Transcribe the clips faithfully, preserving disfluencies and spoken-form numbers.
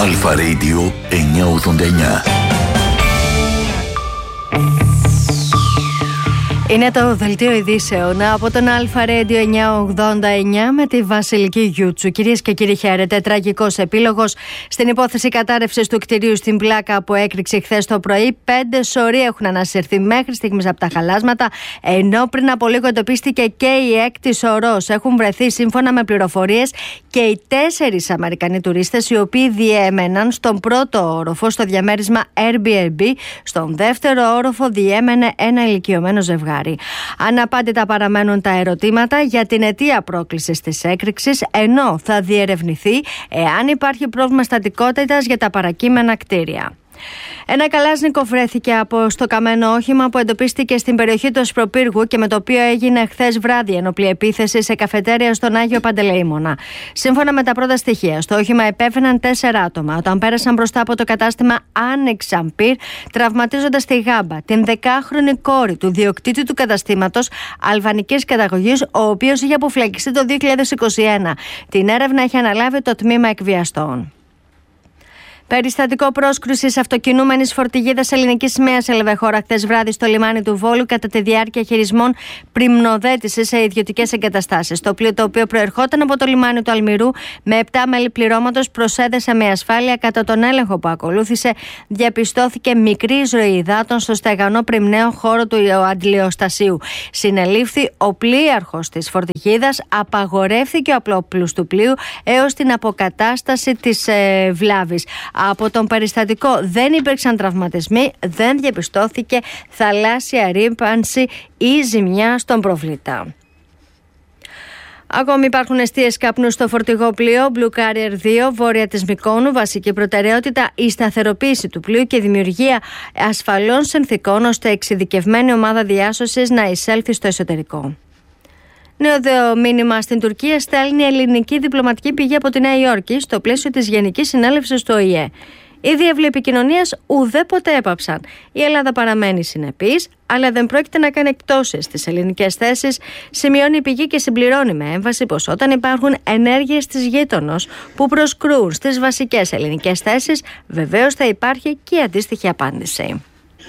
Αλφα Radio εννιακόσια ογδόντα εννιά. Είναι το δελτίο ειδήσεων από τον Αλφα Radio εννιακόσια ογδόντα εννιά με τη Βασιλική Γιούτσου. Κυρίες και κύριοι, χαίρετε. Τραγικός επίλογος στην υπόθεση κατάρρευσης του κτηρίου στην Πλάκα που έκρηξε χθες το πρωί. Πέντε σωροί έχουν ανασυρθεί μέχρι στιγμής από τα χαλάσματα, ενώ πριν από λίγο εντοπίστηκε και η έκτη σωρός. Έχουν βρεθεί, σύμφωνα με πληροφορίες, και οι τέσσερις Αμερικανοί τουρίστες, οι οποίοι διέμεναν στον πρώτο όροφο στο διαμέρισμα Airbnb. Στον δεύτερο όροφο διέμενε ένα ηλικιωμένο ζευγάρι. Αναπάντητα παραμένουν τα ερωτήματα για την αιτία πρόκλησης της έκρηξης, ενώ θα διερευνηθεί εάν υπάρχει πρόβλημα στατικότητας για τα παρακείμενα κτίρια. Ένα καλάζνικο βρέθηκε από στο καμένο όχημα που εντοπίστηκε στην περιοχή του Ασπροπύργου και με το οποίο έγινε χθες βράδυ ενόπλη επίθεση σε καφετέρια στον Άγιο Παντελεήμονα. Σύμφωνα με τα πρώτα στοιχεία, στο όχημα επέφεραν τέσσερα άτομα όταν πέρασαν μπροστά από το κατάστημα Άνοιξαν Πυρ, τραυματίζοντας τη Γάμπα, την δεκάχρονη κόρη του διοκτήτη του καταστήματος αλβανικής καταγωγής, ο οποίος είχε αποφυλακιστεί το δύο χιλιάδες είκοσι ένα. Την έρευνα έχει αναλάβει το τμήμα εκβιαστών. Περιστατικό πρόσκρουσης αυτοκινούμενης φορτηγίδας ελληνικής σημαίας έλαβε χώρα χθες βράδυ στο λιμάνι του Βόλου κατά τη διάρκεια χειρισμών πριμνοδέτησης σε ιδιωτικές εγκαταστάσεις. Το πλοίο, το οποίο προερχόταν από το λιμάνι του Αλμυρού με επτά μέλη πληρώματος, προσέδεσε με ασφάλεια. Κατά τον έλεγχο που ακολούθησε, διαπιστώθηκε μικρή εισρωή υδάτων στο στεγανό πριμναίο χώρο του αντιλιοστασίου. Συνελήφθη ο πλοίαρχος της φορτηγίδας, απαγορεύθηκε ο απλόπλους του πλοίου έως την αποκατάσταση της ε, βλάβης. Από τον περιστατικό δεν υπήρξαν τραυματισμοί, δεν διαπιστώθηκε θαλάσσια ρύπανση ή ζημιά στον προβλήτα. Ακόμη υπάρχουν εστίες καπνού στο φορτηγό πλοίο Blue Carrier δύο, βόρεια της Μυκόνου. Βασική προτεραιότητα η σταθεροποίηση του πλοίου και η δημιουργία ασφαλών συνθηκών ώστε εξειδικευμένη ομάδα διάσωσης να εισέλθει στο εσωτερικό. Νέο μήνυμα στην Τουρκία στέλνει ελληνική διπλωματική πηγή από τη Νέα Υόρκη στο πλαίσιο της Γενικής Συνέλευσης του Ο Η Ε. Οι διάβλοι επικοινωνίας ουδέποτε έπαψαν. Η Ελλάδα παραμένει συνεπής, αλλά δεν πρόκειται να κάνει εκτόσεις στις ελληνικές θέσεις, σημειώνει η πηγή και συμπληρώνει με έμφαση πως όταν υπάρχουν ενέργειες της γείτονος που προσκρούν στις βασικές ελληνικές θέσεις, βεβαίως θα υπάρχει και η αντίστοιχη απάντηση.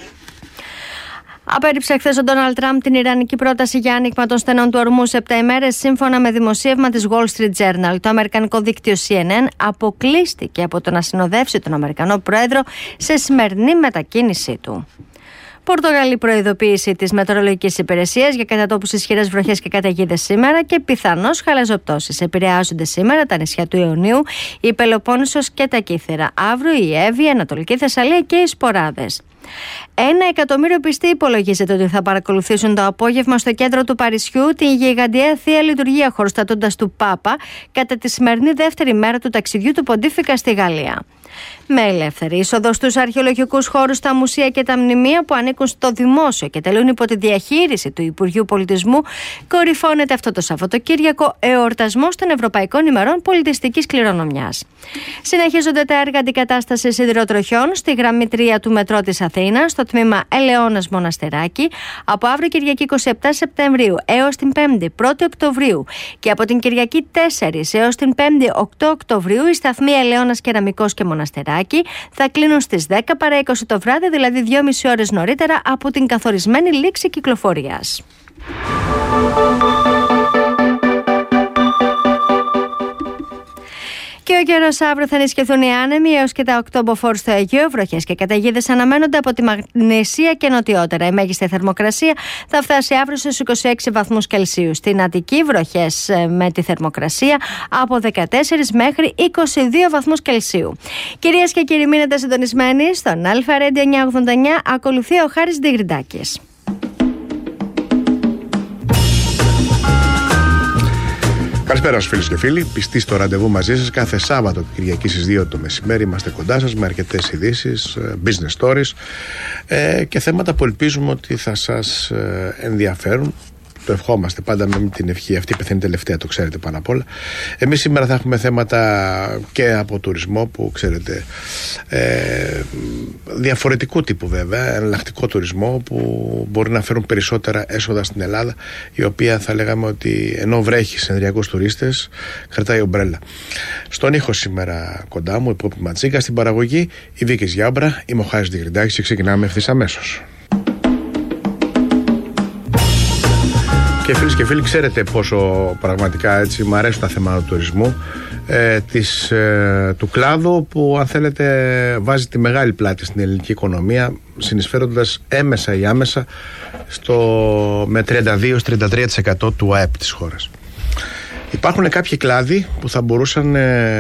Απέρριψε χθες ο Ντόναλντ Τραμπ την ιρανική πρόταση για άνοιγμα των στενών του ορμού σε επτά ημέρες, σύμφωνα με δημοσίευμα της Wall Street Journal. Το αμερικανικό δίκτυο Σι Εν Εν αποκλείστηκε από το να συνοδεύσει τον Αμερικανό πρόεδρο σε σημερινή μετακίνησή του. Πορτογαλή προειδοποίηση της μετεωρολογικής υπηρεσίας για κατατόπους ισχυρές βροχές και καταιγίδες σήμερα και πιθανώς χαλαζοπτώσεις. Επηρεάζονται σήμερα τα νησιά του Ιωνίου, η Πελοπόννησος και τα Κύθυρα. Αύριο η Εύβοια, η Ανατολική Θεσσαλία και οι Σποράδες. Ένα εκατομμύριο πιστοί υπολογίζεται ότι θα παρακολουθήσουν το απόγευμα στο κέντρο του Παρισιού την γιγαντιαία Θεία Λειτουργία, χορστατώντας του Πάπα κατά τη σημερινή δεύτερη μέρα του ταξιδιού του Ποντίφικα στη Γαλλία. Με ελεύθερη είσοδο στους αρχαιολογικούς χώρους, τα μουσεία και τα μνημεία που ανήκουν στο δημόσιο και τελούν υπό τη διαχείριση του Υπουργείου Πολιτισμού, κορυφώνεται αυτό το Σαββατοκύριακο εορτασμός των Ευρωπαϊκών ημερών πολιτιστικής κληρονομιάς. Συνεχίζονται τα έργα αντικατάστασης σιδηροτροχιών στη γραμμή τρία του μετρό της Αθήνας, στο τμήμα Ελαιώνας Μοναστεράκη, από αύριο Κυριακή είκοσι επτά Σεπτεμβρίου έως την πέμπτη πρώτη Οκτωβρίου και από την Κυριακή τέσσερα έως την πέμπτη οκτώ Οκτωβρίου οι σταθμοί Ελαιώνας Κεραμικός και Μοναστεράκη θα κλείνουν στις δέκα παρά είκοσι το βράδυ, δηλαδή δυόμιση ώρες νωρίτερα από την καθορισμένη λήξη κυκλοφορίας. Και ο καιρός αύριο θα ενισχυθούν οι άνεμοι έως και τα οκτώ μποφόρ στο Αιγαίο. Βροχές και καταιγίδες αναμένονται από τη Μαγνησία και νοτιότερα. Η μέγιστη θερμοκρασία θα φτάσει αύριο στους είκοσι έξι βαθμούς Κελσίου. Στην Αττική, βροχές με τη θερμοκρασία από δεκατέσσερα μέχρι είκοσι δύο βαθμούς Κελσίου. Κυρίες και κύριοι, μείνετε συντονισμένοι στον Αλφα Radio εννιακόσια ογδόντα εννιά. Ακολουθεί ο Χάρης Ντιγριντάκης. Καλησπέρα σας φίλες και φίλοι, πιστοί στο ραντεβού μαζί σας κάθε Σάββατο και Κυριακή στις δύο το μεσημέρι. Είμαστε κοντά σας με αρκετές ειδήσεις, business stories ε, και θέματα που ελπίζουμε ότι θα σας ενδιαφέρουν το ευχόμαστε πάντα με την ευχή. Αυτή πεθαίνει τελευταία, το ξέρετε πάνω απ' όλα. Εμείς σήμερα θα έχουμε θέματα και από τουρισμό που ξέρετε, ε, διαφορετικού τύπου βέβαια, εναλλακτικό τουρισμό που μπορεί να φέρουν περισσότερα έσοδα στην Ελλάδα, η οποία θα λέγαμε ότι ενώ βρέχει σε ενδριακούς τουρίστες, κρατάει ομπρέλα. Στον ήχο σήμερα κοντά μου η Πόπη Ματσίκα, στην παραγωγή η Βίκης Γιάμπρα, είμαι ο Χάρης Διγριντάκης και ξεκινάμε ευθύς αμέσως. Και φίλοι και φίλοι, ξέρετε πόσο πραγματικά έτσι μου αρέσουν τα θέματα του τουρισμού, ε, της, ε, του κλάδου που αν θέλετε βάζει τη μεγάλη πλάτη στην ελληνική οικονομία, συνεισφέροντας έμεσα ή άμεσα στο, με τριάντα δύο με τριάντα τρία τοις εκατό του ΑΕΠ της χώρας. Υπάρχουν κάποιοι κλάδοι που θα μπορούσαν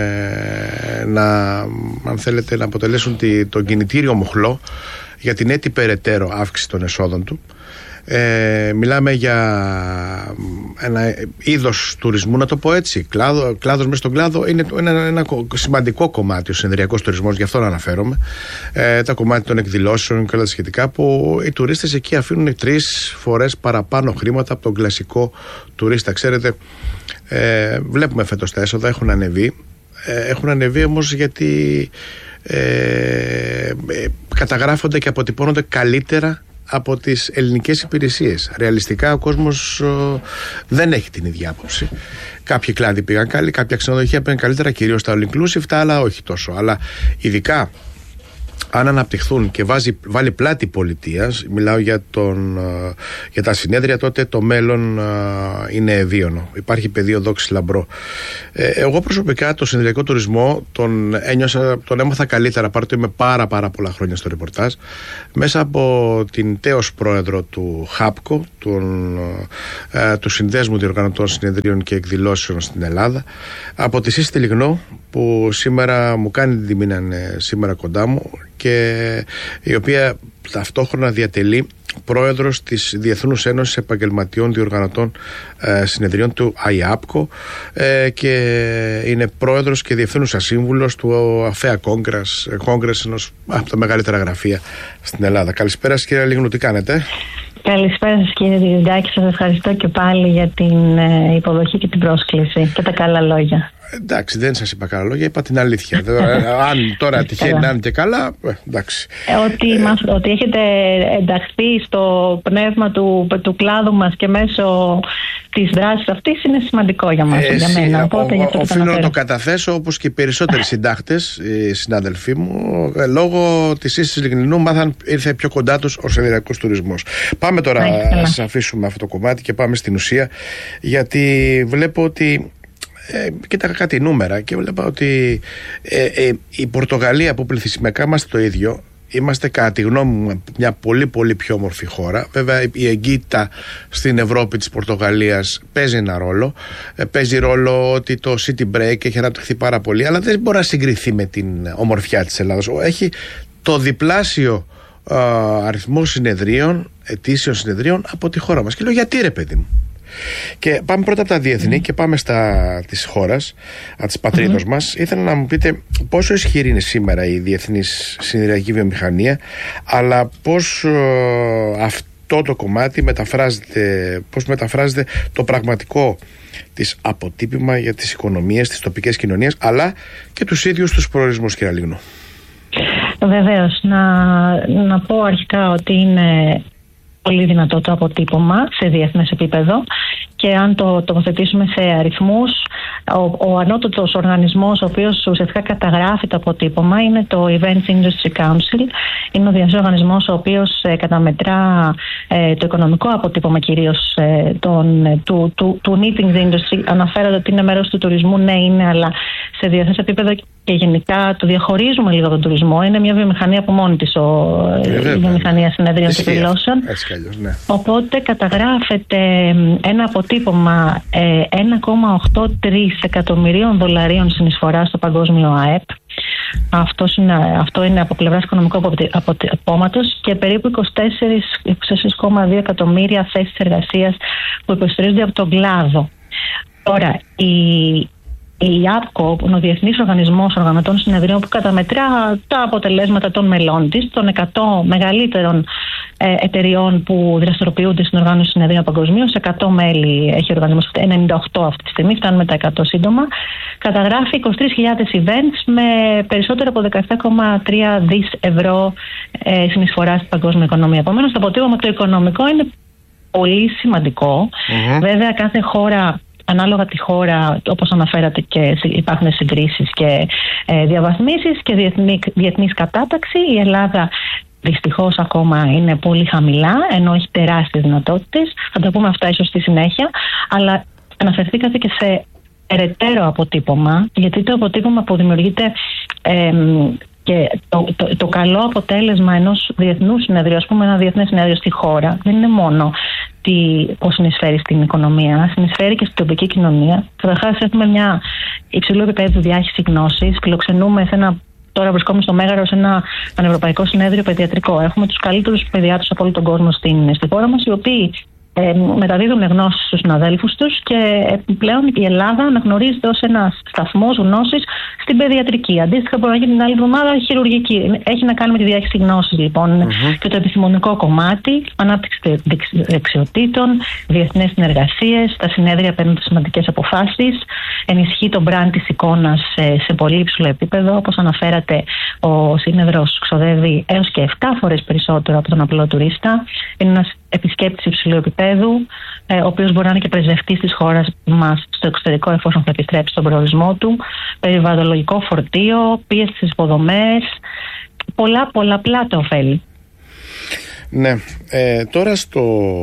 ε, να, αν θέλετε, να αποτελέσουν τη, τον κινητήριο μοχλό για την έτη περαιτέρω αύξηση των εσόδων του. Ε, μιλάμε για ένα είδος τουρισμού, να το πω έτσι. Κλάδο, κλάδος μέσα στον κλάδο είναι ένα, ένα σημαντικό κομμάτι ο συνεδριακός τουρισμός, γι' αυτό να αναφέρομαι. Ε, τα κομμάτια των εκδηλώσεων και όλα τα σχετικά, που οι τουρίστες εκεί αφήνουν τρεις φορές παραπάνω χρήματα από τον κλασικό τουρίστα. Ξέρετε, ε, βλέπουμε φέτος τα έσοδα έχουν ανεβεί. Ε, έχουν ανεβεί όμως γιατί ε, ε, καταγράφονται και αποτυπώνονται καλύτερα από τις ελληνικές υπηρεσίες. Ρεαλιστικά ο κόσμος ο, δεν έχει την ίδια άποψη. Κάποιοι κλάδοι πήγαν καλή, κάποια ξενοδοχεία πήγαν καλύτερα, κυρίως τα all inclusive, τα άλλα όχι τόσο. Αλλά ειδικά αν αναπτυχθούν και βάζει, βάλει πλάτη πολιτείας, μιλάω για, τον, για τα συνέδρια, τότε το μέλλον είναι ευίωνο. Υπάρχει πεδίο δόξης λαμπρό. Ε, εγώ προσωπικά το συνεδριακό τουρισμό τον, ένιωσα, τον έμαθα καλύτερα, παρότι είμαι πάρα πάρα πολλά χρόνια στο ρεπορτάζ, μέσα από την τέος πρόεδρο του ΧΑΠΚΟ, τον, ε, του Συνδέσμου Διοργανωτών Συνεδρίων και Εκδηλώσεων στην Ελλάδα, από τη Σύστη Λιγνό, που σήμερα μου κάνει την τιμή να είναι σήμερα κοντά μου, και η οποία ταυτόχρονα διατελεί πρόεδρος της Διεθνούς Ένωσης Επαγγελματιών Διοργανωτών ε, Συνεδριών του ΑΙΑΠΚΟ ε, και είναι πρόεδρος και διευθύνουσα σύμβουλος του ΑΦΕΑ Congress, ενός από τα μεγαλύτερα γραφεία στην Ελλάδα. Καλησπέρα σας, κύριε Λιγνού, τι κάνετε? Καλησπέρα σας, κύριε Διγριντάκη, σας ευχαριστώ και πάλι για την ε, υποδοχή και την πρόσκληση και τα καλά λόγια. Εντάξει, δεν σας είπα καλά λόγια, είπα την αλήθεια. Αν τώρα τυχαίνει να είναι και καλά, εντάξει. Ότι, ε, μας, ότι έχετε ενταχθεί στο πνεύμα του, του κλάδου μας και μέσω της δράσης αυτής είναι σημαντικό για μας, ε, για μένα. Ο, Οπότε, ο, οφείλω να το καταθέσω, όπως και οι περισσότεροι συντάχτες, οι συνάδελφοί μου, λόγω της Σύστης Λιγνινού μάθαν, ήρθε πιο κοντά τους ο συνεδριακός τουρισμός. Πάμε τώρα να σας αφήσουμε αυτό το κομμάτι και πάμε στην ουσία, γιατί βλέπω ότι Ε, κοίταγα κάτι νούμερα και βλέπα ότι ε, ε, η Πορτογαλία, που πληθυσμιακά είμαστε το ίδιο, είμαστε κατά τη γνώμη μου μια πολύ πολύ πιο όμορφη χώρα. Βέβαια η εγκύτητα στην Ευρώπη της Πορτογαλίας παίζει ένα ρόλο. ε, Παίζει ρόλο ότι το city break έχει αναπτυχθεί πάρα πολύ, αλλά δεν μπορεί να συγκριθεί με την ομορφιά της Ελλάδας. Έχει το διπλάσιο ε, αριθμό συνεδρίων, ετήσιων συνεδρίων από τη χώρα μας. Και λέω, γιατί ρε παιδί μου? Και πάμε πρώτα από τα διεθνή mm. και πάμε στα της χώρας, από της πατρίδος mm. μας. Ήθελα να μου πείτε πόσο ισχυρή είναι σήμερα η διεθνής συνεδριακή βιομηχανία, αλλά πώς ε, αυτό το κομμάτι μεταφράζεται, πώς μεταφράζεται το πραγματικό της αποτύπημα για τις οικονομίες, τις τοπικές κοινωνίες, αλλά και τους ίδιους τους προορισμούς, κύριε Λιγνού. Βεβαίως, να, να πω αρχικά ότι είναι πολύ δυνατό το αποτύπωμα σε διεθνές επίπεδο, και αν το τοποθετήσουμε σε αριθμούς, ο, ο ανώτατος οργανισμός ο οποίος ουσιαστικά καταγράφει το αποτύπωμα είναι το Events Industry Council. Είναι ο διεθνής οργανισμός ο οποίος ε, καταμετρά ε, το οικονομικό αποτύπωμα κυρίως ε, τον, ε, του, του, του meetings industry. Αναφέρονται ότι είναι μέρος του τουρισμού, ναι είναι, αλλά σε διεθνές επίπεδο και γενικά το διαχωρίζουμε λίγο τον τουρισμό. Είναι μια βιομηχανία από μόνη της, η βιομηχανία συνεδρίων και εκδηλώσεων. Ναι. Οπότε καταγράφεται ένα αποτύπωμα ε, ένα κόμμα ογδόντα τρία εκατομμυρίων δολαρίων συνεισφορά στο παγκόσμιο ΑΕΠ. Αυτό είναι, αυτό είναι από πλευράς οικονομικού αποτυπώματος, και περίπου είκοσι τέσσερα κόμμα δύο εκατομμύρια θέσεις εργασίας που υποστηρίζονται από τον κλάδο. Τώρα, η Η ΙΑΠΚΟ, ο Διεθνής Οργανισμός Οργανωτών Συνεδρίων, που καταμετρά τα αποτελέσματα των μελών της, των εκατό μεγαλύτερων ε, εταιριών που δραστηριοποιούνται στην οργάνωση συνεδρίων παγκοσμίως. εκατό μέλη έχει ο οργανισμός, ενενήντα οκτώ αυτή τη στιγμή, φτάνουμε τα εκατό σύντομα. Καταγράφει είκοσι τρεις χιλιάδες events με περισσότερο από δεκαεπτά κόμμα τρία δις ευρώ ε, συνεισφορά στην παγκόσμια οικονομία. Επομένως, το αποτύπωμα το οικονομικό είναι πολύ σημαντικό. Mm-hmm. Βέβαια, κάθε χώρα, ανάλογα τη χώρα, όπως αναφέρατε, και υπάρχουν συγκρίσεις και ε, διαβαθμίσεις και διεθνή, διεθνής κατάταξη. Η Ελλάδα δυστυχώς ακόμα είναι πολύ χαμηλά, ενώ έχει τεράστιες δυνατότητες. Θα τα πούμε αυτά ίσως στη συνέχεια. Αλλά αναφερθήκατε και σε περαιτέρω αποτύπωμα, γιατί το αποτύπωμα που δημιουργείται ε, και το, το, το καλό αποτέλεσμα ενός διεθνούς συνεδρίου, ας πούμε ένα διεθνές συνέδριο στη χώρα, δεν είναι μόνο πώς συνεισφέρει στην οικονομία, συνεισφέρει και στην τοπική κοινωνία. Καταρχάς, έχουμε μια υψηλού επίπεδου διάχυση γνώσης. Φιλοξενούμε σε ένα, τώρα βρισκόμαστε στο Μέγαρο, σε ένα πανευρωπαϊκό συνέδριο παιδιατρικό. Έχουμε τους καλύτερους παιδιάτρους από όλο τον κόσμο στην, στη χώρα μας, οι οποίοι Ε, μεταδίδουν γνώσεις στους συναδέλφους τους και επιπλέον η Ελλάδα αναγνωρίζεται ως ένας σταθμός γνώσης στην παιδιατρική. Αντίστοιχα, μπορεί να γίνει την άλλη εβδομάδα χειρουργική. Έχει να κάνει με τη διάχυση γνώσης, λοιπόν, mm-hmm. και το επιστημονικό κομμάτι, ανάπτυξη δεξιοτήτων, διεθνές συνεργασίες. Τα συνέδρια παίρνουν σημαντικές αποφάσεις, ενισχύει το brand της εικόνας σε, σε πολύ υψηλό επίπεδο. Όπως αναφέρατε, ο σύνεδρος ξοδεύει έως και επτά φορές περισσότερο από τον απλό τουρίστα. Είναι ένας επισκέπτης υψηλού επίπεδου, ε, ο οποίος μπορεί να είναι και πρεσβευτής της χώρας μας στο εξωτερικό, εφόσον θα επιστρέψει στον προορισμό του. Περιβαλλοντολογικό φορτίο, πίεση στις υποδομές, πολλά πολλαπλά τα ωφέλη. Ναι, ε, τώρα στο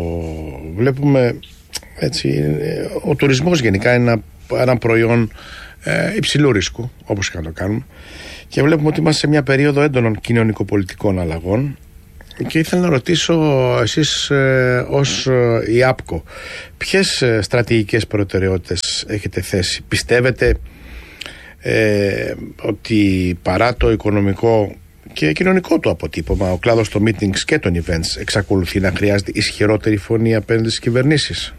βλέπουμε έτσι, ο τουρισμός γενικά είναι ένα, ένα προϊόν ε, υψηλού ρίσκου, όπως και να το κάνουμε, και βλέπουμε ότι είμαστε σε μια περίοδο έντονων κοινωνικοπολιτικών αλλαγών. Και ήθελα να ρωτήσω εσείς ε, ως ε, η ΑΠΚΟ, ποιες ε, στρατηγικές προτεραιότητες έχετε θέσει? Πιστεύετε ε, ότι παρά το οικονομικό και κοινωνικό του αποτύπωμα, ο κλάδος των meetings και των events εξακολουθεί να χρειάζεται ισχυρότερη φωνή απέναντι στις κυβερνήσεις?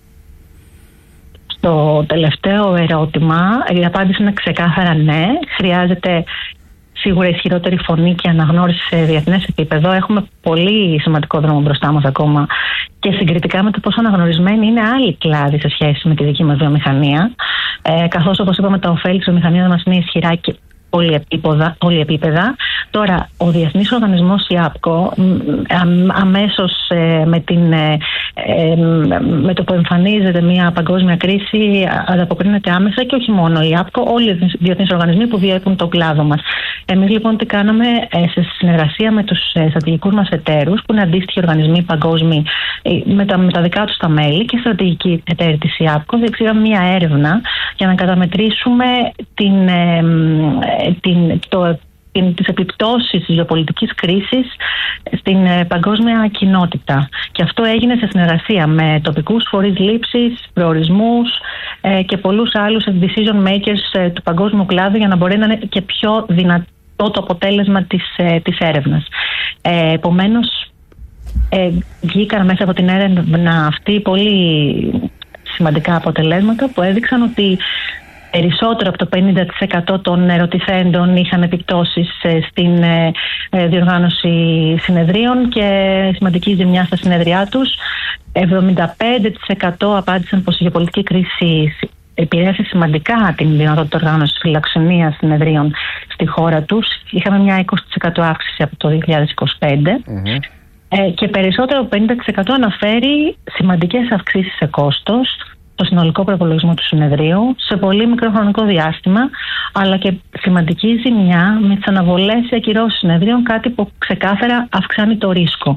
Στο τελευταίο ερώτημα η απάντηση είναι ξεκάθαρα ναι. Χρειάζεται σίγουρα ισχυρότερη φωνή και αναγνώριση σε διεθνές επίπεδο. Έχουμε πολύ σημαντικό δρόμο μπροστά μας ακόμα και συγκριτικά με το πόσο αναγνωρισμένοι είναι άλλοι κλάδοι σε σχέση με τη δική μας βιομηχανία. Ε, καθώς, όπως είπαμε, τα ωφέλη της βιομηχανίας μας είναι ισχυρά και πολυεπίπεδα. Τώρα, ο Διεθνής Οργανισμός η ΑΠΚΟ αμέσως ε, με, την, ε, ε, με το που εμφανίζεται μια παγκόσμια κρίση ανταποκρίνεται άμεσα, και όχι μόνο η ΑΠΚΟ, όλοι οι διεθνείς οργανισμοί που διέπουν τον κλάδο μας. Εμείς λοιπόν τι κάναμε, ε, σε συνεργασία με τους ε, στρατηγικούς μας εταίρους, που είναι αντίστοιχοι οργανισμοί παγκόσμιοι ε, με, τα, με τα δικά τους τα μέλη και στρατηγική εταίρη της η ΑΠΚΟ, διεξήγαμε μια έρευνα για να καταμετρήσουμε την, ε, την, το τις επιπτώσεις της γεωπολιτικής κρίσης στην ε, παγκόσμια κοινότητα. Και αυτό έγινε σε συνεργασία με τοπικούς φορείς λήψης, προορισμούς ε, και πολλούς άλλους decision makers ε, του παγκόσμιου κλάδου, για να μπορεί να είναι και πιο δυνατό το αποτέλεσμα της, ε, της έρευνας. Ε, επομένως, ε, βγήκαν μέσα από την έρευνα αυτή πολύ σημαντικά αποτελέσματα που έδειξαν ότι περισσότερο από το πενήντα τοις εκατό των ερωτηθέντων είχαν επιπτώσεις στην διοργάνωση συνεδρίων και σημαντική ζημιά στα συνεδριά τους. εβδομήντα πέντε τοις εκατό απάντησαν πως η γεωπολιτική κρίση επηρέασε σημαντικά την δυνατότητα οργάνωσης φιλοξενίας συνεδρίων στη χώρα τους. Είχαμε μια είκοσι τοις εκατό αύξηση από το δύο χιλιάδες είκοσι πέντε. Mm-hmm. Ε, και περισσότερο από πενήντα τοις εκατό αναφέρει σημαντικές αυξήσεις σε κόστος το συνολικό προπολογισμό του συνεδρίου σε πολύ μικρό χρονικό διάστημα, αλλά και σημαντική ζημιά με τις αναβολές ή ακυρώσεις συνεδρίων, κάτι που ξεκάθαρα αυξάνει το ρίσκο.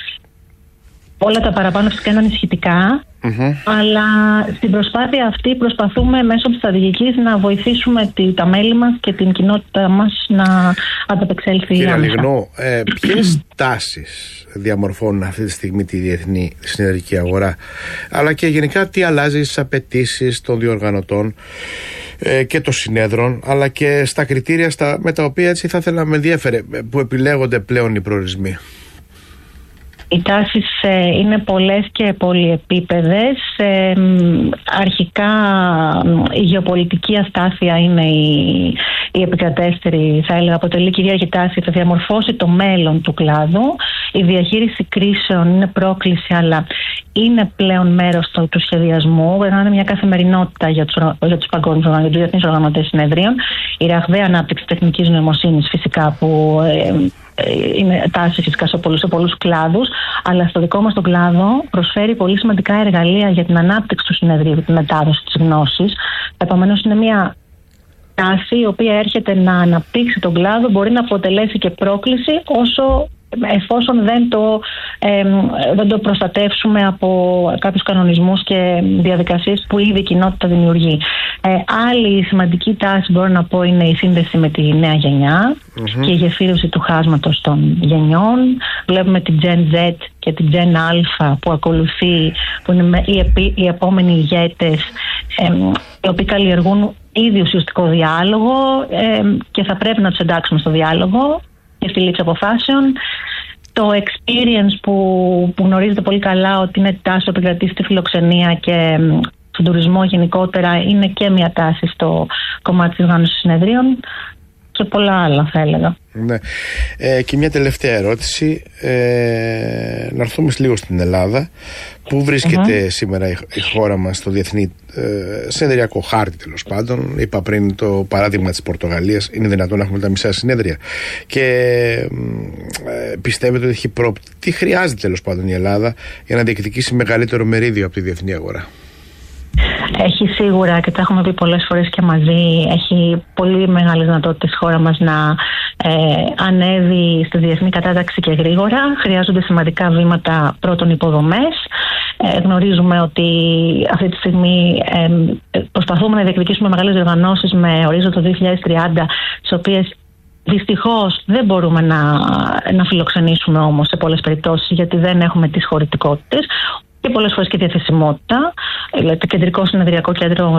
Όλα τα παραπάνω φυσικά είναι ανησυχητικά, mm-hmm. αλλά στην προσπάθεια αυτή προσπαθούμε μέσω της στρατηγικής να βοηθήσουμε τη, τα μέλη μας και την κοινότητα μας να ανταπεξέλθει. Κύριε Λιγνού, ε, ποιες τάσεις διαμορφώνουν αυτή τη στιγμή τη διεθνή συνεδρική αγορά, αλλά και γενικά τι αλλάζει στις απαιτήσεις των διοργανωτών ε, και των συνέδρων, αλλά και στα κριτήρια στα, με τα οποία έτσι θα ήθελα να με ενδιέφερε που επιλέγονται πλέον οι προορισμοί? Οι τάσεις ε, είναι πολλές και πολυεπίπεδες. Ε, αρχικά η γεωπολιτική αστάθεια είναι η, η επικρατέστερη, θα έλεγα, αποτελεί κυρίαρχη τάση, θα διαμορφώσει το μέλλον του κλάδου. Η διαχείριση κρίσεων είναι πρόκληση, αλλά είναι πλέον μέρος του, του σχεδιασμού. Πρέπει να είναι μια καθημερινότητα για τους, για τους παγκόσμιους οργανωτές, για τους διεθνείς οργανωτές συνεδρίων. Η ραγδαία ανάπτυξη τεχνικής νοημοσύνης, φυσικά, που ε, είναι τάση φυσικά σε πολλούς, σε πολλούς κλάδους, αλλά στο δικό μας τον κλάδο προσφέρει πολύ σημαντικά εργαλεία για την ανάπτυξη του συνεδρίου, για τη μετάδοση της γνώσης. Επομένως, είναι μια τάση η οποία έρχεται να αναπτύξει τον κλάδο, μπορεί να αποτελέσει και πρόκληση όσο εφόσον δεν το, ε, δεν το προστατεύσουμε από κάποιους κανονισμούς και διαδικασίες που ήδη η κοινότητα δημιουργεί. Ε, άλλη σημαντική τάση, μπορώ να πω, είναι η σύνδεση με τη νέα γενιά mm-hmm. και η γεφύρωση του χάσματος των γενιών. Βλέπουμε την Gen Z και την Gen Alpha που ακολουθεί, που είναι οι, επί, οι επόμενοι ηγέτες, ε, οι οποίοι καλλιεργούν ήδη ουσιαστικό διάλογο ε, και θα πρέπει να τους εντάξουμε στο διάλογο και στη λήψη αποφάσεων. Το experience που, που γνωρίζετε πολύ καλά ότι είναι τάση που επικρατεί στη φιλοξενία και στον τουρισμό γενικότερα, είναι και μια τάση στο κομμάτι της οργάνωσης συνεδρίων και πολλά άλλα, θα έλεγα. Ναι. Ε, και μια τελευταία ερώτηση. Ε, να έρθουμε λίγο στην Ελλάδα. Πού βρίσκεται mm-hmm. σήμερα η, η χώρα μας στο διεθνή ε, συνεδριακό χάρτη, τέλος πάντων? Είπα πριν το παράδειγμα της Πορτογαλίας. Είναι δυνατόν να έχουμε τα μισά συνέδρια? Και ε, πιστεύετε ότι έχει προ... τι χρειάζεται, τέλος πάντων, η Ελλάδα για να διεκδικήσει μεγαλύτερο μερίδιο από τη διεθνή αγορά? Έχει σίγουρα, και τα έχουμε πει πολλές φορές και μαζί, έχει πολύ μεγάλες δυνατότητες η χώρα μας να ε, ανέβει στη διεθνή κατάταξη και γρήγορα. Χρειάζονται σημαντικά βήματα, πρώτον υποδομές. Ε, γνωρίζουμε ότι αυτή τη στιγμή ε, προσπαθούμε να διεκδικήσουμε μεγάλες διοργανώσεις με ορίζοντα το δύο χιλιάδες τριάντα, τις οποίες δυστυχώς δεν μπορούμε να, να φιλοξενήσουμε όμως σε πολλές περιπτώσεις, γιατί δεν έχουμε τις χωρητικότητες και πολλές φορές και διαθεσιμότητα. Δηλαδή, το Κεντρικό Συνεδριακό Κέντρο